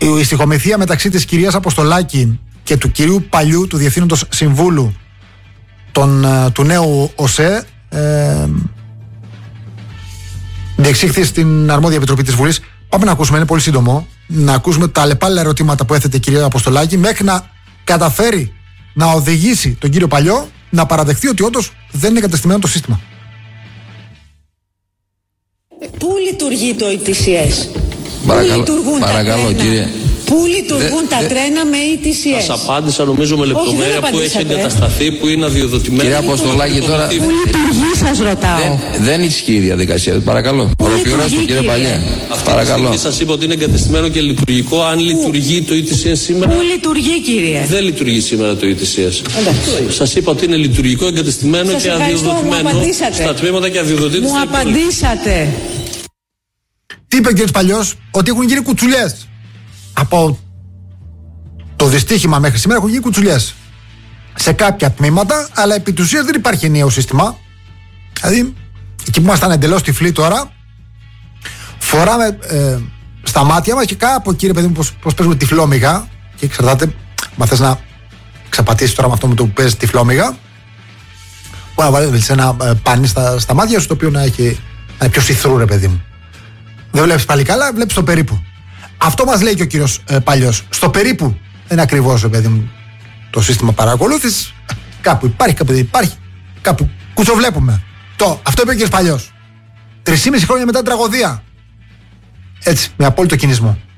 Η στοιχομηθεία μεταξύ της κυρίας Αποστολάκη και του κυρίου Παλιού, του Διευθύνοντος Συμβούλου του νέου ΟΣΕ, διεξήχθη στην αρμόδια επιτροπή της Βουλής. Πάμε να ακούσουμε, είναι πολύ σύντομο, να ακούσουμε τα αλλεπάλληλα ερωτήματα που έθετε η κυρία Αποστολάκη μέχρι να καταφέρει να οδηγήσει τον κύριο Παλιό να παραδεχθεί ότι όντως δεν είναι εγκατεστημένο το σύστημα. Πού λειτουργεί το ETCS? Παρακαλώ κύριε. Πού λειτουργούν τα τρένα με ETCS? Σας απάντησα νομίζω με λεπτομέρεια που έχει εγκατασταθεί, που είναι αδειοδοτημένο. Κυρία Αποστολάκη, τώρα. Πού λειτουργεί, σας ρωτάω. Δεν ισχύει η διαδικασία. Παρακαλώ. Ολοκληρώστε κύριε Παλιά. Παρακαλώ. Σας είπα ότι είναι εγκατεστημένο και λειτουργικό. Αν λειτουργεί το ETCS σήμερα. Πού λειτουργεί, κύριε? Δεν λειτουργεί σήμερα το ETCS. Σας είπα ότι είναι λειτουργικό, εγκατεστημένο και αδειοδοτημένο στα τμήματα και αδειοδοτείται. Μου απαντήσατε. Τι είπε ο κ. Παλιός? Ότι έχουν γίνει κουτσουλιές. Από το δυστύχημα μέχρι σήμερα έχουν γίνει κουτσουλιές σε κάποια τμήματα, αλλά επί της ουσίας δεν υπάρχει ενιαίο σύστημα. Δηλαδή, εκεί που ήμασταν εντελώς τυφλοί τώρα, φοράμε στα μάτια μας και κάπου, κύριε παιδί μου, πως παίζουμε τυφλόμυγα. Και εξαρτάται, μα θες να ξαπατήσεις τώρα με αυτό με το που παίζεις τυφλόμυγα, μπορεί να βάλεις ένα πάνι στα μάτια σου, το οποίο να είναι πιο see-through, ρε παιδί μου. Δεν βλέπεις πάλι καλά, βλέπεις το περίπου. Αυτό μας λέει και ο κύριος Παλιός. Στο περίπου δεν είναι ακριβώς, ρε παιδί μου, το σύστημα παρακολούθησης. Κάπου υπάρχει, κάπου δεν υπάρχει. Κάπου κουτσοβλέπουμε. Αυτό είπε ο κύριος Παλιός. 3,5 χρόνια μετά την τραγωδία. Έτσι, με απόλυτο κινησμό.